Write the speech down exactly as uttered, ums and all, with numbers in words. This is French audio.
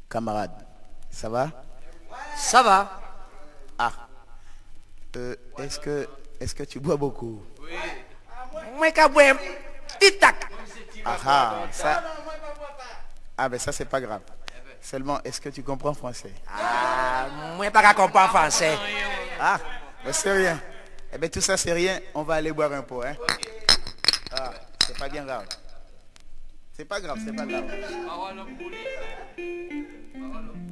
Camarade, ça va? Ça va. Ah. Euh, est-ce que, est-ce que tu bois beaucoup? Moi, qu'à boire, petit tac. Ah ah, ça... Ah ben ça c'est pas grave. Seulement, est-ce que tu comprends français? Ah, moi, pas qu'à comprendre français. Ah, ben c'est rien. Eh bien tout ça c'est rien, on va aller boire un pot, hein? Ah, c'est pas bien grave. C'est pas grave, c'est pas grave.